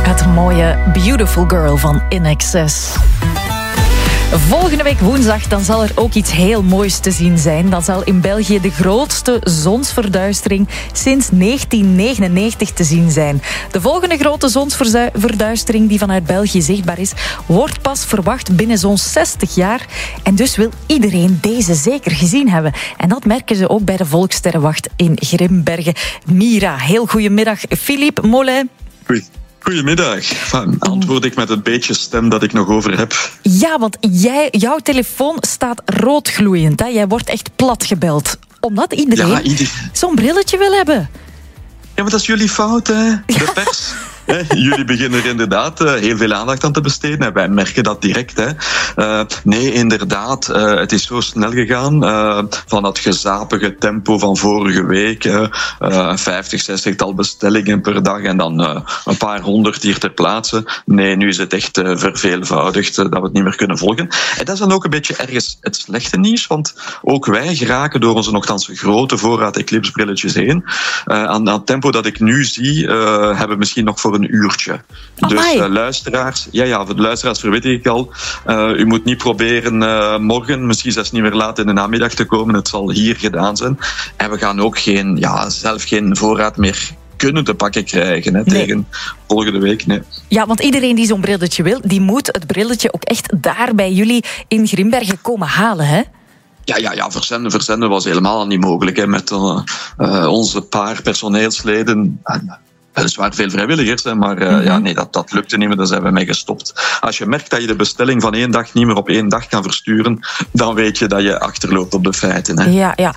Het mooie Beautiful Girl van INXS. Volgende week woensdag dan zal er ook iets heel moois te zien zijn. Dan zal in België de grootste zonsverduistering sinds 1999 te zien zijn. De volgende grote zonsverduistering die vanuit België zichtbaar is, wordt pas verwacht binnen zo'n 60 jaar. En dus wil iedereen deze zeker gezien hebben. En dat merken ze ook bij de Volkssterrenwacht in Grimbergen. Mira, heel goedemiddag. Philippe Mollet. Goedemiddag. Antwoord ik met het beetje stem dat ik nog over heb. Ja, want jouw telefoon staat roodgloeiend. Hè? Jij wordt echt platgebeld. Omdat iedereen zo'n brilletje wil hebben. Ja, maar dat is jullie fout, hè? De pers. Jullie beginnen er inderdaad heel veel aandacht aan te besteden. En wij merken dat direct. Nee, inderdaad. Het is zo snel gegaan. Van dat gezapige tempo van vorige week. 50, 60-tal bestellingen per dag. En dan een paar honderd hier ter plaatse. Nee, nu is het echt verveelvoudigd dat we het niet meer kunnen volgen. En dat is dan ook een beetje ergens het slechte nieuws. Want ook wij geraken door onze nogthans grote voorraad eclipsebrilletjes heen. Aan het tempo dat ik nu zie, hebben we misschien nog voor een uurtje. Dus luisteraars, voor de luisteraars verwittig ik al, u moet niet proberen morgen, misschien zelfs niet meer laat in de namiddag te komen. Het zal hier gedaan zijn. En we gaan ook zelf geen voorraad meer kunnen te pakken krijgen tegen volgende week. Nee. Ja, want iedereen die zo'n brilletje wil, die moet het brilletje ook echt daar bij jullie in Grimbergen komen halen, hè? Ja, verzenden was helemaal niet mogelijk. Hè, met onze paar personeelsleden. Weliswaar veel vrijwilligers, maar dat lukte niet meer, daar zijn we mee gestopt. Als je merkt dat je de bestelling van 1 dag niet meer op 1 dag kan versturen, dan weet je dat je achterloopt op de feiten. Hè. Ja.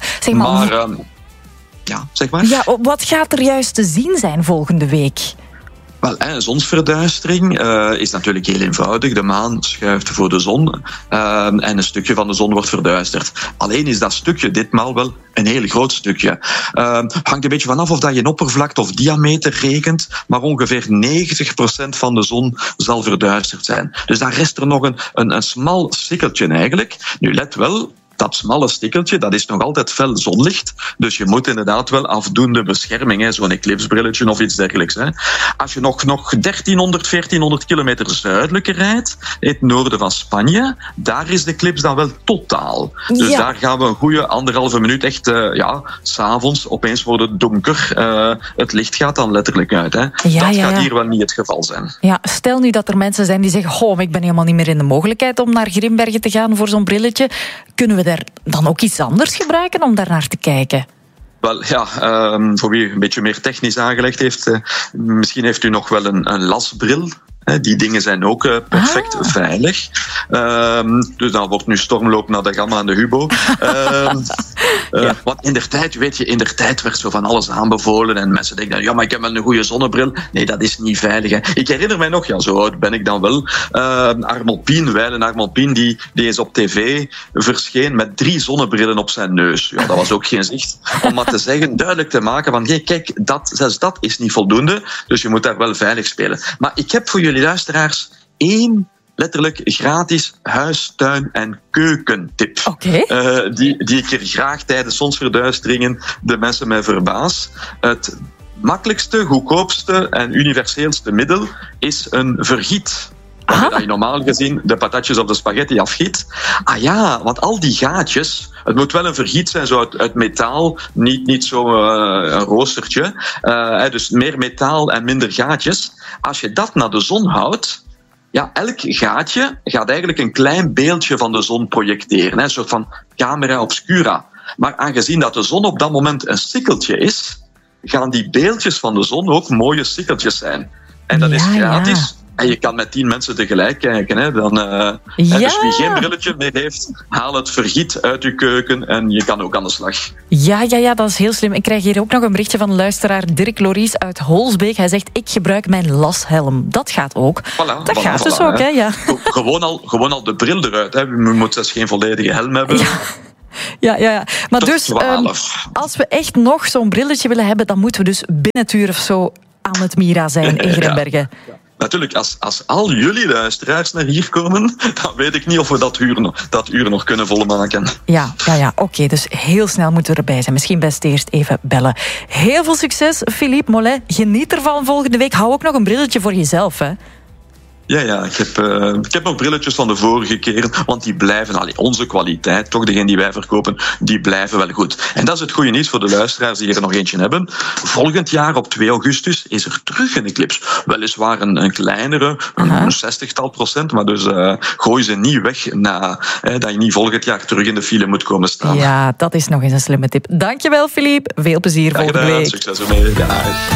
Zeg maar. Ja, wat gaat er juist te zien zijn volgende week? Wel, zonsverduistering is natuurlijk heel eenvoudig. De maan schuift voor de zon en een stukje van de zon wordt verduisterd. Alleen is dat stukje ditmaal wel een heel groot stukje. Hangt een beetje vanaf of dat je een oppervlakte of diameter rekent, maar ongeveer 90% van de zon zal verduisterd zijn. Dus daar rest er nog een smal sikkeltje eigenlijk. Nu let wel, dat smalle stikkeltje, dat is nog altijd fel zonlicht. Dus je moet inderdaad wel afdoende bescherming, zo'n eclipsbrilletje of iets dergelijks. Hè. Als je nog 1400 kilometer zuidelijker rijdt, in het noorden van Spanje, daar is de eclips dan wel totaal. Dus daar gaan we een goede 1,5 minuut echt, 's avonds opeens wordt het donker. Het licht gaat dan letterlijk uit. Hè. Dat gaat hier wel niet het geval zijn. Ja, stel nu dat er mensen zijn die zeggen, ik ben helemaal niet meer in de mogelijkheid om naar Grimbergen te gaan voor zo'n brilletje. Kunnen we daar dan ook iets anders gebruiken om daar naar te kijken? Wel, voor wie een beetje meer technisch aangelegd heeft, misschien heeft u nog wel een lasbril. Die dingen zijn ook perfect veilig. Dus dan wordt nu stormloop naar de Gamma en de Hubo. Want in der tijd werd zo van alles aanbevolen. En mensen denken, maar ik heb wel een goede zonnebril. Nee, dat is niet veilig. Hè. Ik herinner mij nog, zo oud ben ik dan wel. Wijlen Armand-Pien, die eens op tv verscheen met 3 zonnebrillen op zijn neus. Ja, dat was ook geen zicht. Om maar te zeggen, duidelijk te maken van, kijk, zelfs dat is niet voldoende. Dus je moet daar wel veilig spelen. Maar ik heb voor jullie luisteraars 1 letterlijk gratis huis-, tuin- en keukentip. Die ik er graag tijdens zonsverduisteringen de mensen mee verbaas. Het makkelijkste, goedkoopste en universeelste middel is een vergiet. Dat je normaal gezien de patatjes of de spaghetti afgiet. Want al die gaatjes, het moet wel een vergiet zijn, zo uit metaal, niet zo een roostertje. Dus meer metaal en minder gaatjes. Als je dat naar de zon houdt, elk gaatje gaat eigenlijk een klein beeldje van de zon projecteren. Een soort van camera obscura. Maar aangezien dat de zon op dat moment een sikkeltje is, gaan die beeldjes van de zon ook mooie sikkeltjes zijn. En dat is gratis. Ja. En je kan met 10 mensen tegelijk kijken. Hè. Dus wie geen brilletje meer heeft, haal het vergiet uit uw keuken en je kan ook aan de slag. Ja, dat is heel slim. Ik krijg hier ook nog een berichtje van luisteraar Dirk Lories uit Holsbeek. Hij zegt, ik gebruik mijn lashelm. Dat gaat ook. Dat gaat dus ook, hè. Ja. Gewoon al de bril eruit. Hè. Je moet dus geen volledige helm hebben. Ja. Maar dus, als we echt nog zo'n brilletje willen hebben, dan moeten we dus binnen het uur of zo aan het Mira zijn in Grimbergen. Natuurlijk, als al jullie luisteraars naar hier komen, dan weet ik niet of we dat uur nog kunnen volmaken. Ja. Oké, dus heel snel moeten we erbij zijn. Misschien best eerst even bellen. Heel veel succes, Philippe Mollet. Geniet ervan volgende week. Hou ook nog een brilletje voor jezelf, hè. Ja, ik heb nog brilletjes van de vorige keer, want die blijven, onze kwaliteit, toch degene die wij verkopen, die blijven wel goed. En dat is het goede nieuws voor de luisteraars die er nog eentje hebben. Volgend jaar op 2 augustus is er terug een eclipse. Weliswaar een kleinere, een 60-tal procent, maar dus gooi ze niet weg dat je niet volgend jaar terug in de file moet komen staan. Ja, dat is nog eens een slimme tip. Dankjewel, Philippe. Veel plezier volgende week. Succes ermee. Dag.